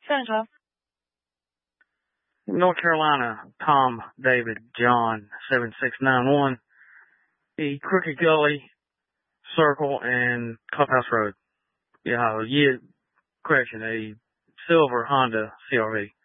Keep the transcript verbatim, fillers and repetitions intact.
Central. North Carolina, Tom David John seven six nine one. The Crooked Gully, Circle, and Clubhouse Road. Yeah, yeah, correction, a silver Honda C R V.